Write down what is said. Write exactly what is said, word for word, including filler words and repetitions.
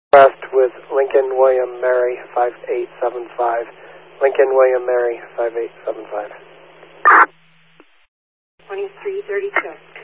West with Lincoln William Mary five eight seven five. Lincoln William Mary five eight seven five. twenty-three thirty-two.